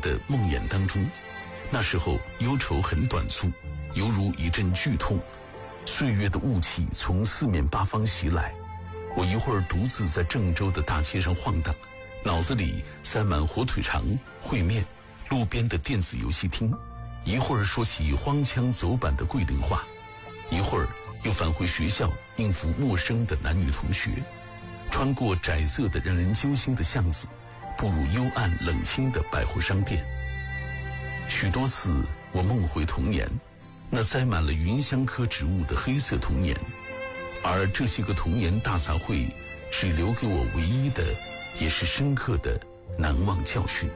的梦魇当中。那时候忧愁很短促，犹如一阵剧痛，岁月的雾气从四面八方袭来。我一会儿独自在郑州的大街上晃荡，脑子里塞满火腿肠、烩面、路边的电子游戏厅，一会儿说起荒腔走板的桂林话，一会儿又返回学校应付陌生的男女同学，穿过窄色的让人揪心的巷子，步入幽暗冷清的百货商店。许多次我梦回童年，那栽满了芸香科植物的黑色童年，而这些个童年大杂烩只留给我唯一的也是深刻的难忘教训。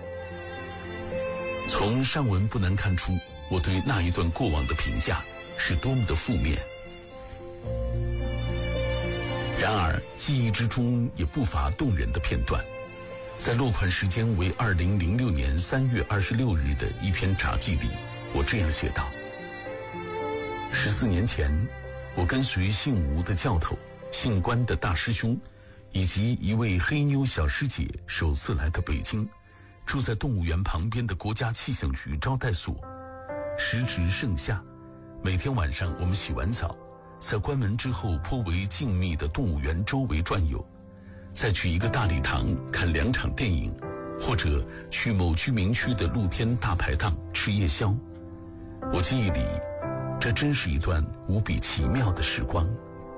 从上文不难看出，我对那一段过往的评价是多么的负面。然而记忆之中也不乏动人的片段。在落款时间为2006年3月26日的一篇札记里，我这样写道：14年前，我跟随姓吴的教头、姓关的大师兄以及一位黑妞小师姐首次来到北京，住在动物园旁边的国家气象局招待所。时值盛夏，每天晚上我们洗完澡，在关门之后颇为静谧的动物园周围转悠，再去一个大礼堂看2场电影，或者去某居民区的露天大排档吃夜宵。我记忆里，这真是一段无比奇妙的时光。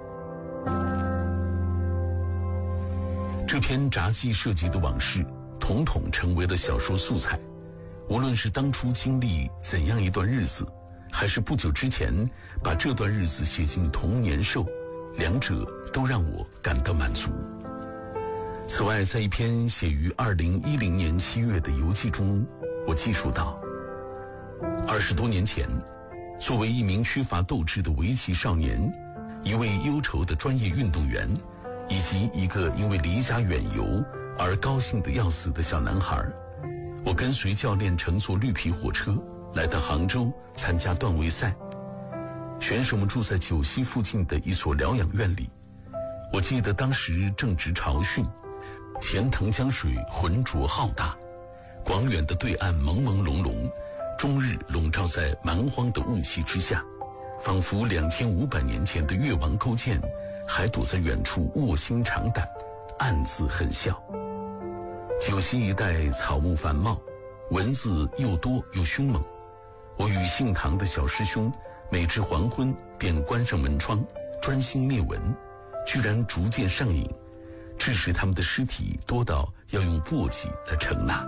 这篇札记涉及的往事统统成为了小说素材，无论是当初经历怎样一段日子，还是不久之前把这段日子写进童年兽，两者都让我感到满足。此外，在一篇写于2010年7月的游记中，我记述到，20多年前，作为一名缺乏斗志的围棋少年，一位忧愁的专业运动员，以及一个因为离家远游而高兴得要死的小男孩，我跟随教练乘坐绿皮火车来到杭州参加段位赛。选手们住在九溪附近的一所疗养院里，我记得当时正值潮汛，钱塘江水浑浊浩大，广远的对岸朦朦胧胧，终日笼罩在蛮荒的雾气之下，仿佛2500年前的越王勾践还躲在远处卧薪尝胆，暗自狠笑。九溪一带草木繁茂，蚊子又多又凶猛，我与姓唐的小师兄每至黄昏便关上门窗，专心灭蚊，居然逐渐上瘾，致使他们的尸体多到要用簸箕来盛纳。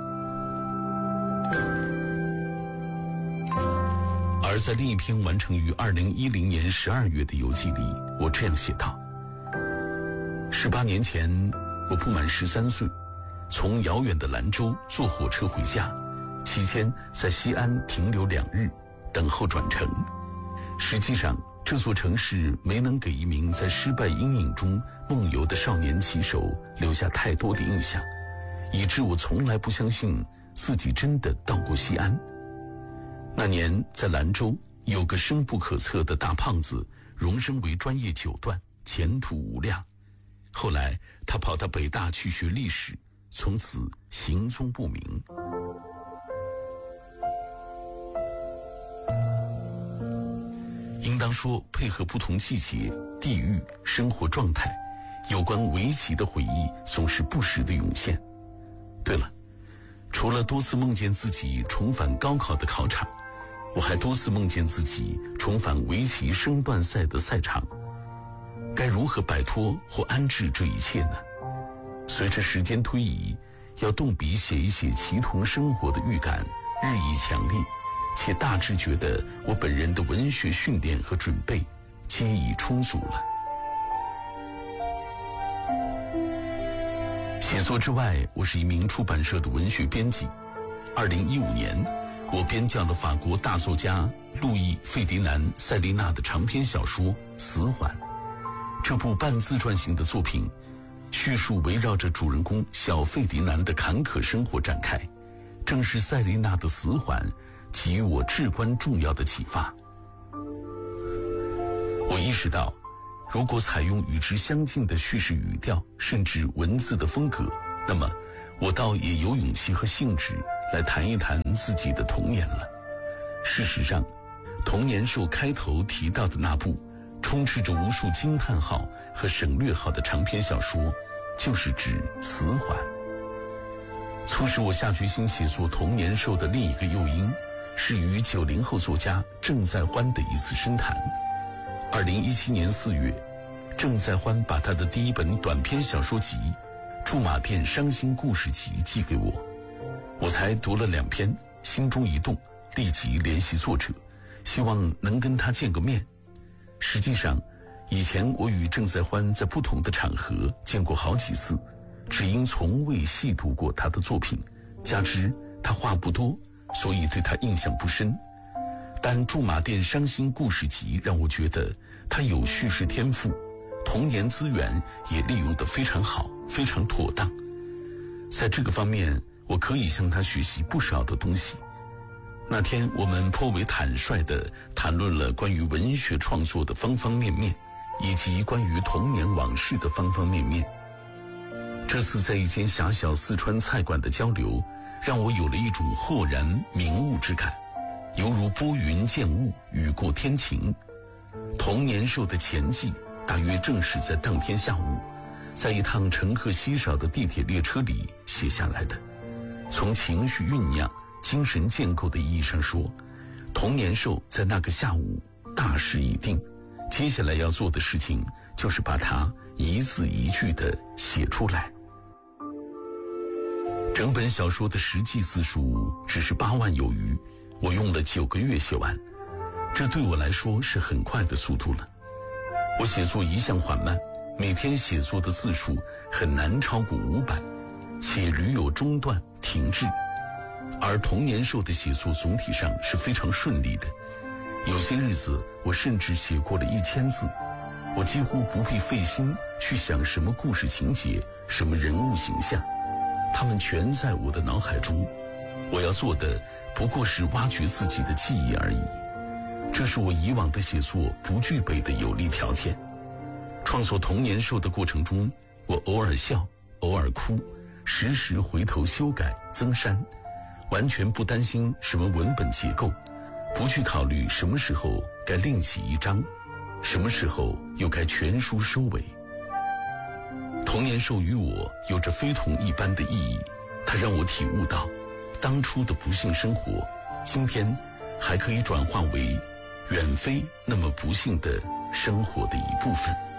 而在另一篇完成于2010年12月的游记里，我这样写道：18年前，我不满13岁，从遥远的兰州坐火车回家，期间在西安停留2日，等候转乘。实际上，这座城市没能给一名在失败阴影中梦游的少年棋手留下太多的印象，以致我从来不相信自己真的到过西安。那年在兰州，有个深不可测的大胖子，荣升为专业九段，前途无量。后来他跑到北大去学历史，从此行踪不明。应当说，配合不同季节、地域、生活状态，有关围棋的回忆总是不时地涌现。对了，除了多次梦见自己重返高考的考场，我还多次梦见自己重返围棋升段赛的赛场。该如何摆脱或安置这一切呢？随着时间推移，要动笔写一写棋童生活的预感日益强烈，且大致觉得我本人的文学训练和准备皆已充足了。写作之外，我是一名出版社的文学编辑。2015年，我编校了法国大作家路易·费迪南·塞利纳的长篇小说《死缓》。这部半自传型的作品，叙述围绕着主人公小费迪南的坎坷生活展开，正是塞利纳的《死缓》给予我至关重要的启发。我意识到，如果采用与之相近的叙事语调，甚至文字的风格，那么我倒也有勇气和兴致来谈一谈自己的童年了。事实上，童年兽开头提到的那部充斥着无数惊叹号和省略号的长篇小说，就是指《死缓》。促使我下决心写作童年兽的另一个诱因，是与90后作家郑在欢的一次深谈。2017年4月，郑在欢把他的第一本短篇小说集《驻马店伤心故事集》寄给我，我才读了2篇，心中一动，立即联系作者，希望能跟他见个面。实际上，以前我与郑在欢在不同的场合见过好几次，只因从未细读过他的作品，加之他话不多，所以对他印象不深。但《驻马店伤心故事集》让我觉得他有叙事天赋，童年资源也利用得非常好，非常妥当。在这个方面，我可以向他学习不少的东西。那天我们颇为坦率地谈论了关于文学创作的方方面面，以及关于童年往事的方方面面。这次在一间狭小四川菜馆的交流，让我有了一种豁然明悟之感，犹如拨云见雾，雨过天晴。童年兽的前记大约正是在当天下午，在一趟乘客稀少的地铁列车里写下来的。从情绪酝酿、精神建构的意义上说，童年兽在那个下午大势已定，接下来要做的事情就是把它一字一句地写出来。整本小说的实际字数只是8万有余，我用了9个月写完，这对我来说是很快的速度了。我写作一向缓慢，每天写作的字数很难超过500，且屡有中断停滞。而童年兽的写作总体上是非常顺利的，有些日子我甚至写过了1000字，我几乎不必费心去想什么故事情节，什么人物形象，他们全在我的脑海中，我要做的不过是挖掘自己的记忆而已。这是我以往的写作不具备的有利条件。创作童年兽的过程中，我偶尔笑，偶尔哭，时时回头修改增删，完全不担心什么文本结构，不去考虑什么时候该另起一章，什么时候又该全书收尾。童年兽与我有着非同一般的意义，它让我体悟到，当初的不幸生活，今天还可以转化为远非那么不幸的生活的一部分。